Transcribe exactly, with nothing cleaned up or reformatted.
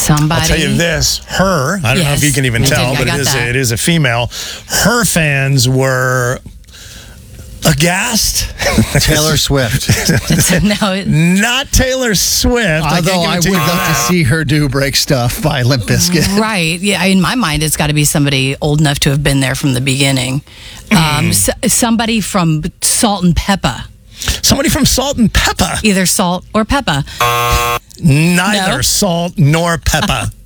Somebody. I'll tell you this, her, I don't know if Yes. you can even I tell, did- I but it got is, that. it is a female. Her fans were aghast. Taylor Swift. no, it- Not Taylor Swift. Although I, can't would give it to you love on to that. see her do Break Stuff by Limp Bizkit. right. Yeah. In my mind, it's got to be somebody old enough to have been there from the beginning. Um, s- somebody from Salt and Pepper. Somebody from Salt and Pepper. Either Salt or Pepper. Neither No? Salt nor Pepper.